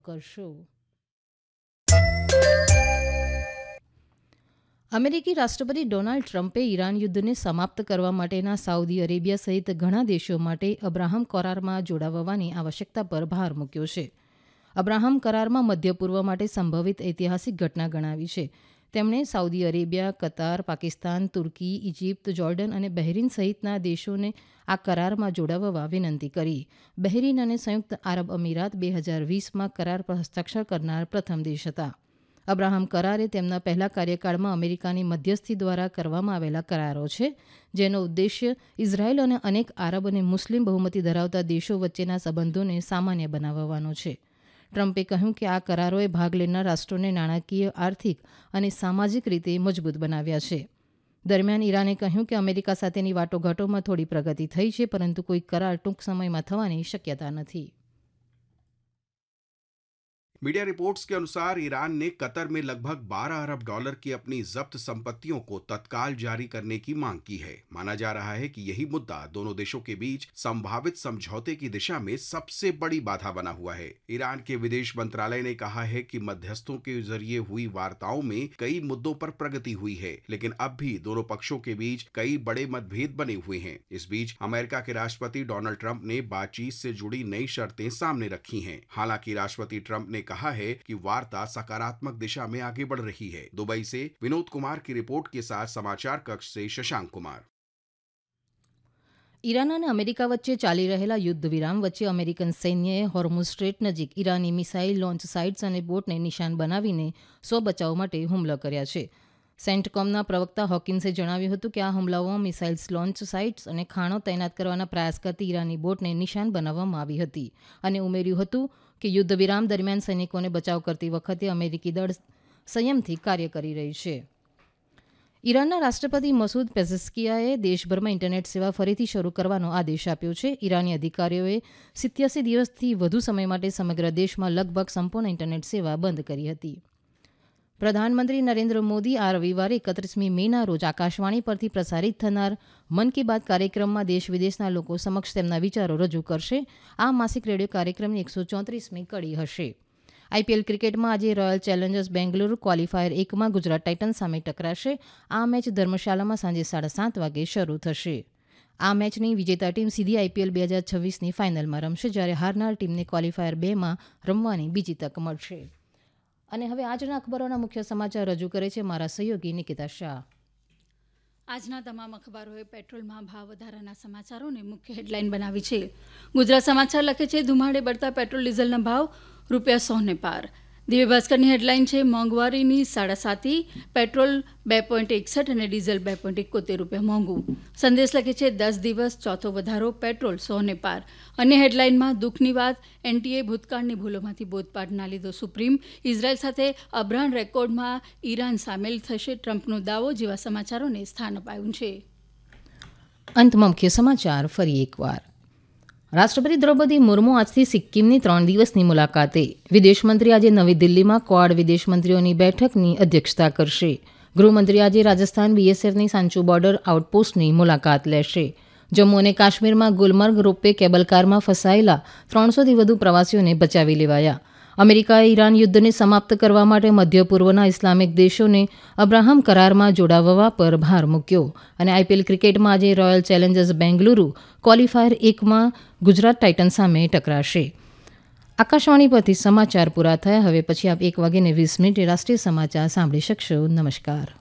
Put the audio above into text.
કરશો. અમેરિકી રાષ્ટ્રપતિ ડોનાલ્ડ ટ્રમ્પે ઈરાન યુદ્ધને સમાપ્ત કરવા માટેના સાઉદી અરેબિયા સહિત ઘણા દેશો માટે અબ્રાહમ કરારમાં જોડાવવાની આવશ્યકતા પર ભાર મૂક્યો છે. અબ્રાહમ કરારમાં મધ્ય પૂર્વ માટે સંભવિત ઐતિહાસિક ઘટના ગણાવી છે. તેમણે સાઉદી અરેબિયા, કતાર, પાકિસ્તાન, તુર્કી, ઇજિપ્ત, જોર્ડન અને બહેરીન સહિતના દેશોને આ કરારમાં જોડાવવા વિનંતી કરી. બહેરીન અને સંયુક્ત આરબ અમીરાત 2020માં કરાર પર હસ્તાક્ષર કરનાર પ્રથમ દેશ હતા. અબ્રાહમ કરાર એ તેમના પહેલા કાર્યકાળમાં અમેરિકાની મધ્યસ્થી દ્વારા કરવામાં આવેલા કરારો છે, જેનો ઉદ્દેશ્ય ઇઝરાયેલ અને અનેક આરબ અને મુસ્લિમ બહુમતી ધરાવતા દેશો વચ્ચેના સંબંધોને સામાન્ય બનાવવાનો છે. ટ્રમ્પે કહ્યું કે આ કરારોએ ભાગ લેનાર રાષ્ટ્રોને નાણાકીય, આર્થિક અને સામાજિક રીતે મજબૂત બનાવ્યા છે. દરમિયાન ઈરાને કહ્યું કે અમેરિકા સાથેની વાટાઘાટોમાં થોડી પ્રગતિ થઈ છે, પરંતુ કોઈ કરાર ટૂંક સમયમાં થવાની શક્યતા નથી. मीडिया रिपोर्ट्स के अनुसार ईरान ने कतर में लगभग $12 अरब की अपनी जब्त संपत्तियों को तत्काल जारी करने की मांग की है. माना जा रहा है कि यही मुद्दा दोनों देशों के बीच संभावित समझौते की दिशा में सबसे बड़ी बाधा बना हुआ है. ईरान के विदेश मंत्रालय ने कहा है कि मध्यस्थों के जरिए हुई वार्ताओं में कई मुद्दों पर प्रगति हुई है, लेकिन अब भी दोनों पक्षों के बीच कई बड़े मतभेद बने हुए हैं. इस बीच अमेरिका के राष्ट्रपति डोनाल्ड ट्रंप ने बातचीत से जुड़ी नई शर्तें सामने रखी हैं. हालांकि राष्ट्रपति ट्रंप ने कहा है कि वार्ता सकारात्मक दिशा में आगे बढ़ रही है. दुबई से विनोद कुमार की रिपोर्ट के साथ समाचार कक्ष से शशांक कुमार. ઈરાન અને અમેરિકા વચ્ચે ચાલી રહેલા યુદ્ધ વિરામ વચ્ચે અમેરિકન સૈન્યએ હોર્મુઝ સ્ટ્રેટ નજીક ઈરાની મિસાઇલ લોન્ચ સાઇટ્સ અને બોટને નિશાન બનાવીને સ્વ બચાવ માટે હુમલા કર્યા છે. સેન્ટકોમના પ્રવક્તા હોકિન્સે જણાવ્યું હતું કે આ હુમલાઓમાં મિસાઇલ્સ લોન્ચ સાઇટ્સ અને ખાણો તૈનાત કરવાના પ્રયાસ કરતી ઈરાની બોટને નિશાન બનાવવામાં આવી હતી, અને ઉમેર્યું હતું કે યુદ્ધ વિરામ દરમિયાન સૈનિકોને બચાવ કરતી વખતે અમેરિકી દળ સંયમથી કાર્ય કરી રહી છે. ઈરાનના રાષ્ટ્રપતિ મસૂદ પેઝેશ્કિયાએ દેશભરમાં ઇન્ટરનેટ સેવા ફરીથી શરૂ કરવાનો આદેશ આપ્યો છે. ઈરાની અધિકારીઓએ 87 દિવસથી વધુ સમય માટે સમગ્ર દેશમાં લગભગ સંપૂર્ણ ઇન્ટરનેટ સેવા બંધ કરી હતી. પ્રધાનમંત્રી નરેન્દ્ર મોદી આ રવિવારે 31મી મેના રોજ આકાશવાણી પરથી પ્રસારિત થનાર મન કી બાત કાર્યક્રમમાં દેશ વિદેશના લોકો સમક્ષ તેમના વિચારો રજૂ કરશે. આ માસિક રેડિયો કાર્યક્રમની 134મી કડી હશે. આઈપીએલ ક્રિકેટમાં આજે royal Challengers Bengaluru qualifier 1માં Gujarat Titans સામે ટકરાશે. આ મેચ ધર્મશાલામાં સાંજે 7:30 વાગે શરૂ થશે. આ મેચની વિજેતા ટીમ સીધી આઈપીએલ 2026ની ફાઇનલમાં રમશે, જ્યારે હારનાર ટીમને ક્વોલિફાયર 2માં રમવાની બીજી તક મળશે. અને હવે આજના અખબારોના મુખ્ય સમાચાર રજૂ કરે છે મારા સહયોગી નિકિતા શાહ. આજના તમામ અખબારોએ પેટ્રોલમાં ભાવ વધારાના સમાચારોને મુખ્ય હેડલાઇન બનાવી છે. ગુજરાત સમાચાર લખે છે, ધુમાડે બળતા પેટ્રોલ ડીઝલના ભાવ ₹100 પાર. દિવ્ય ભાસ્કરની હેડલાઇન છે, મોંઘવારીની 7.5, પેટ્રોલ ₹2.61 અને ડીઝલ ₹2.71 મોંઘું. સંદેશ લખે છે, 10 દિવસ ચોથો વધારો, પેટ્રોલ $100 પાર. અન્ય હેડલાઇનમાં દુઃખની વાત, એનટીએ ભૂતકાળની ભૂલોમાંથી બોધપાઠ ના લીધો સુપ્રીમ. ઇઝરાયલ સાથે અબ્રાહમ રેકોર્ડમાં ઈરાન સામેલ થશે, ટ્રમ્પનો દાવો જેવા સમાચારોને સ્થાન અપાયું છે. અંતમાં મુખ્ય સમાચાર ફરી એકવાર. રાષ્ટ્રપતિ દ્રૌપદી મુર્મુ આજથી સિક્કિમની 3 દિવસની મુલાકાતે. વિદેશમંત્રી આજે નવી દિલ્હીમાં ક્વાડ વિદેશમંત્રીઓની બેઠકની અધ્યક્ષતા કરશે. ગૃહમંત્રી આજે રાજસ્થાન બીએસએફની સાંચુ બોર્ડર આઉટપોસ્ટની મુલાકાત લેશે. જમ્મુ અને કાશ્મીરમાં ગુલમર્ગ રોપવે કેબલકારમાં ફસાયેલા 300થી વધુ પ્રવાસીઓને બચાવી લેવાયા. અમેરિકાએ ઈરાન યુદ્ધને સમાપ્ત કરવા માટે મધ્ય પૂર્વના ઇસ્લામિક દેશોને અબ્રાહમ કરારમાં જોડાવવા પર ભાર મૂક્યો. અને આઈપીએલ ક્રિકેટમાં આજે royal Challengers Bengaluru qualifier 1માં Gujarat Titans સામે ટકરાશે. આકાશવાણી પરથી સમાચાર પૂરા થયા. હવે પછી આપ 1:20 રાષ્ટ્રીય સમાચાર સાંભળી શકશો. નમસ્કાર.